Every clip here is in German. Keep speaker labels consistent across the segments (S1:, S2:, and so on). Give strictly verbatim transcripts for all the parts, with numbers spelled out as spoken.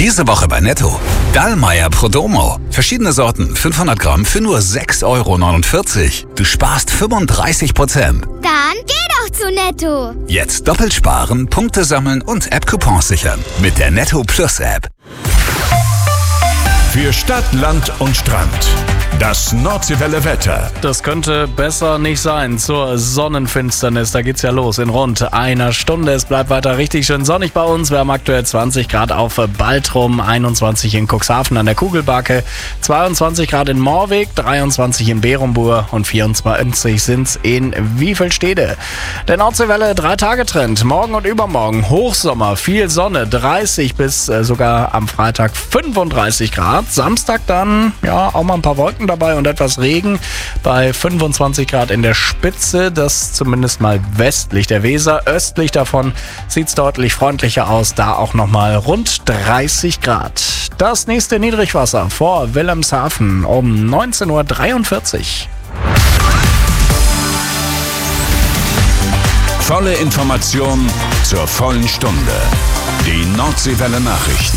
S1: Diese Woche bei Netto. Dallmayr Prodomo. Verschiedene Sorten, fünfhundert Gramm für nur sechs Euro neunundvierzig. Du sparst fünfunddreißig Prozent.
S2: Dann geh doch zu Netto.
S1: Jetzt doppelt sparen, Punkte sammeln und App-Coupons sichern. Mit der Netto Plus App.
S3: Für Stadt, Land und Strand. Das Nordseewelle Wetter.
S4: Das könnte besser nicht sein zur Sonnenfinsternis. Da geht's ja los in rund einer Stunde. Es bleibt weiter richtig schön sonnig bei uns. Wir haben aktuell zwanzig Grad auf Baltrum, einundzwanzig in Cuxhaven an der Kugelbacke, zweiundzwanzig Grad in Moorweg, dreiundzwanzig in Berumbur und vierundzwanzig sind's in Wiefelstede. Der Nordseewelle Drei-Tage-Trend. Morgen und übermorgen Hochsommer, viel Sonne, dreißig bis äh, sogar am Freitag fünfunddreißig Grad. Samstag dann, ja, auch mal ein paar Wolken dabei und etwas Regen bei fünfundzwanzig Grad in der Spitze, das zumindest mal westlich der Weser. Östlich davon sieht es deutlich freundlicher aus, da auch nochmal rund dreißig Grad. Das nächste Niedrigwasser vor Wilhelmshaven um neunzehn Uhr dreiundvierzig.
S3: Volle Information zur vollen Stunde. Die Nordseewelle Nachrichten.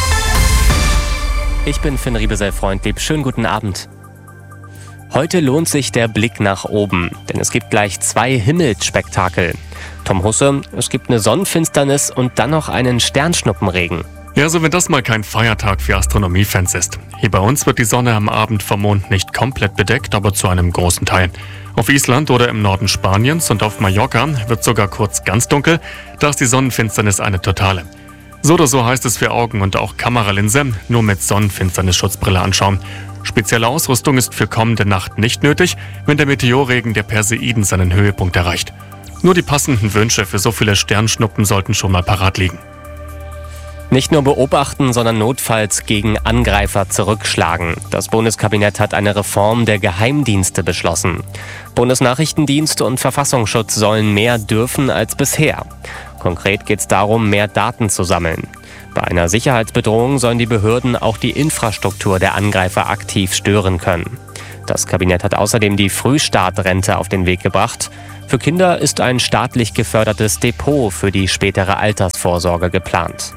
S5: Ich bin Finn Riebesell-Freundlieb. Schönen guten Abend. Heute lohnt sich der Blick nach oben, denn es gibt gleich zwei Himmelsspektakel. Tom Husse, es gibt eine Sonnenfinsternis und dann noch einen Sternschnuppenregen.
S6: Ja, so wenn das mal kein Feiertag für Astronomiefans ist. Hier bei uns wird die Sonne am Abend vom Mond nicht komplett bedeckt, aber zu einem großen Teil. Auf Island oder im Norden Spaniens und auf Mallorca wird sogar kurz ganz dunkel, da ist die Sonnenfinsternis eine totale. So oder so heißt es für Augen und auch Kameralinse, nur mit Sonnenfinsternis-Schutzbrille anschauen. Spezielle Ausrüstung ist für kommende Nacht nicht nötig, wenn der Meteorregen der Perseiden seinen Höhepunkt erreicht. Nur die passenden Wünsche für so viele Sternschnuppen sollten schon mal parat liegen.
S5: Nicht nur beobachten, sondern notfalls gegen Angreifer zurückschlagen. Das Bundeskabinett hat eine Reform der Geheimdienste beschlossen. Bundesnachrichtendienst und Verfassungsschutz sollen mehr dürfen als bisher. Konkret geht es darum, mehr Daten zu sammeln. Bei einer Sicherheitsbedrohung sollen die Behörden auch die Infrastruktur der Angreifer aktiv stören können. Das Kabinett hat außerdem die Frühstartrente auf den Weg gebracht. Für Kinder ist ein staatlich gefördertes Depot für die spätere Altersvorsorge geplant.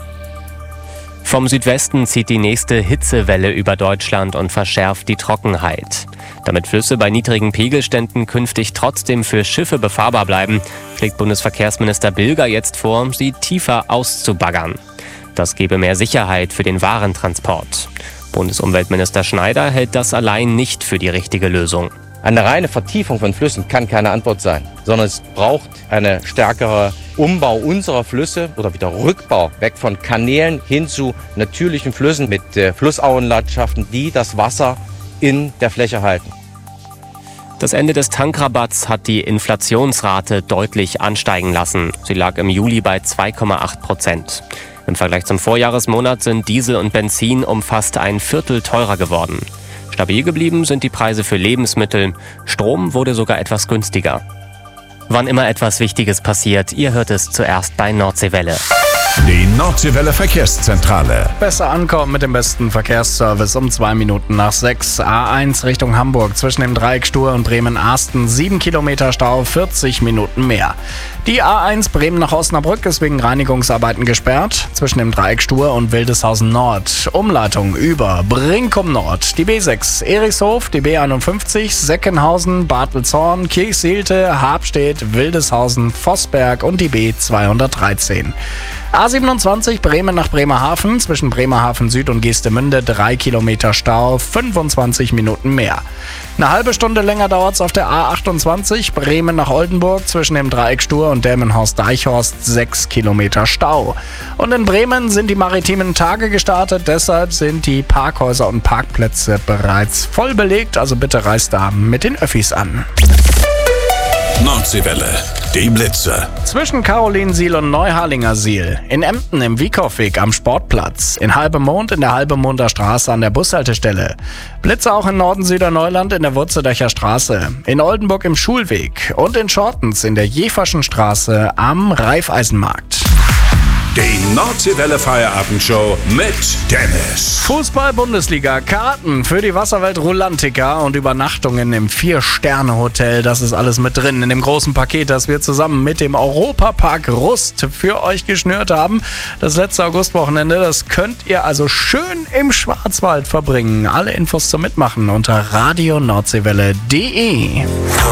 S5: Vom Südwesten zieht die nächste Hitzewelle über Deutschland und verschärft die Trockenheit. Damit Flüsse bei niedrigen Pegelständen künftig trotzdem für Schiffe befahrbar bleiben, schlägt Bundesverkehrsminister Bilger jetzt vor, sie tiefer auszubaggern. Das gebe mehr Sicherheit für den Warentransport. Bundesumweltminister Schneider hält das allein nicht für die richtige Lösung.
S7: Eine reine Vertiefung von Flüssen kann keine Antwort sein, sondern es braucht eine stärkere Umbau unserer Flüsse oder wieder Rückbau weg von Kanälen hin zu natürlichen Flüssen mit äh, Flussauenlandschaften, die das Wasser in der Fläche halten.
S5: Das Ende des Tankrabatts hat die Inflationsrate deutlich ansteigen lassen. Sie lag im Juli bei zwei Komma acht Prozent. Im Vergleich zum Vorjahresmonat sind Diesel und Benzin um fast ein Viertel teurer geworden. Stabil geblieben sind die Preise für Lebensmittel. Strom wurde sogar etwas günstiger. Wann immer etwas Wichtiges passiert, ihr hört es zuerst bei Nordseewelle.
S3: Die Nordseewelle Verkehrszentrale.
S4: Besser ankommen mit dem besten Verkehrsservice um zwei Minuten nach sechs. A eins Richtung Hamburg zwischen dem Dreieck Stur und Bremen-Arsten. sieben Kilometer Stau, vierzig Minuten mehr. Die A eins Bremen nach Osnabrück ist wegen Reinigungsarbeiten gesperrt. Zwischen dem Dreieck Stur und Wildeshausen Nord. Umleitung über Brinkum Nord. Die B sechs Erichshof, die B einundfünfzig, Seckenhausen, Bartelzorn, Kirchseelte, Habstedt, Wildeshausen, Vossberg und die B zweihundertdreizehn. A siebenundzwanzig Bremen nach Bremerhaven, zwischen Bremerhaven Süd und Geestemünde drei Kilometer Stau, fünfundzwanzig Minuten mehr. Eine halbe Stunde länger dauert es auf der A achtundzwanzig Bremen nach Oldenburg, zwischen dem Dreieck Stur und Delmenhorst-Deichhorst sechs Kilometer Stau. Und in Bremen sind die maritimen Tage gestartet, deshalb sind die Parkhäuser und Parkplätze bereits voll belegt, also bitte reist da mit den Öffis an.
S3: Nordseewelle, die Blitze.
S4: Zwischen Karolinsiel und Neuharlingersiel, in Emden im Wiekow-Weg am Sportplatz, in Halbemond in der Halbemonder Straße an der Bushaltestelle. Blitze auch in Norden-Süderneuland in der Wurzedacher Straße, in Oldenburg im Schulweg und in Schortens in der Jeferschen Straße am Raiffeisenmarkt.
S3: Die Nordseewelle Feierabendshow mit Dennis.
S4: Fußball-Bundesliga, Karten für die Wasserwelt Rulantica und Übernachtungen im Vier-Sterne-Hotel. Das ist alles mit drin in dem großen Paket, das wir zusammen mit dem Europapark Rust für euch geschnürt haben. Das letzte Augustwochenende, das könnt ihr also schön im Schwarzwald verbringen. Alle Infos zum Mitmachen unter radio nordseewelle punkt de.